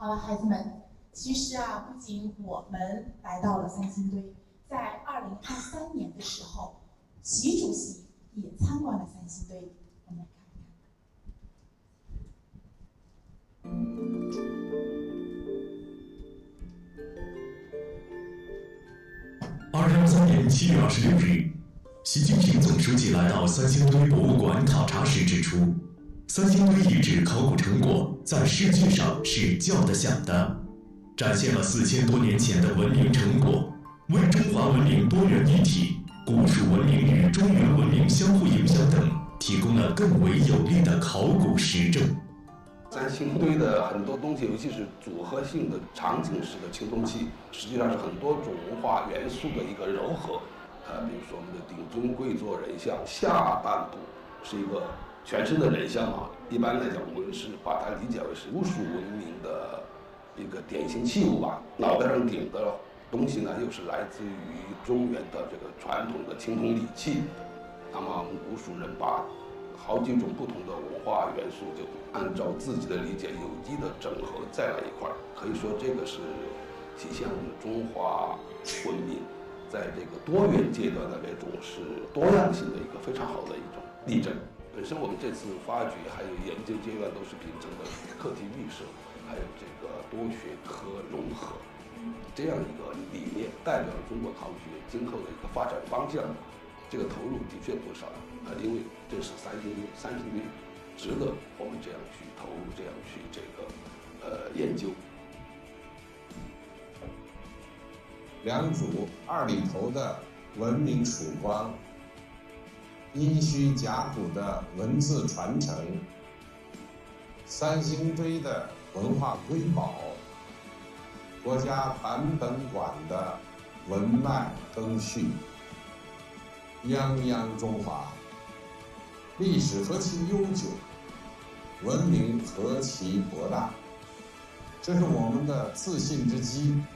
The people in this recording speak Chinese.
好了，孩子们，其实啊，不仅我们来到了三星堆，在2023年的时候，习主席也参观了三星堆。我们来看一看。2023年7月26日，习近平总书记来到三星堆博物馆考察时指出，三星堆遗址考古成果在世界上是叫得响的，展现了4000多年前的文明成果，为中华文明多元一体、古蜀文明与中原文明相互影响等提供了更为有力的考古实证。 三星堆的很多东西，尤其是组合性的场景式的青铜器，实际上是很多种文化元素的一个糅合。比如说我们的顶尊跪坐人像，下半部是一个全身的人像啊。一般来讲，我们是把它理解为是巫术文明的一个典型器物吧。脑袋上顶的东西呢，又是来自于中原的这个传统的青铜礼器。那么我们古蜀人把好几种不同的文化元素，就按照自己的理解有机的整合在了一块儿。可以说，这个是体现我们中华文明在这个多元阶段的那种是多样性的一个非常好的一种例证。本身我们这次发掘还有研究阶段都是秉承的课题预设，还有这个多学科融合这样一个理念，代表了中国考古学今后的一个发展方向。这个投入的确不少因为这是三星堆值得我们这样去投入，这样去这个研究。 良渚2里头的文明曙光，殷墟甲骨的文字传承，三星堆的文化瑰宝，国家版本馆的文脉更续，泱泱中华，历史何其悠久，文明何其博大，这是我们的自信之基。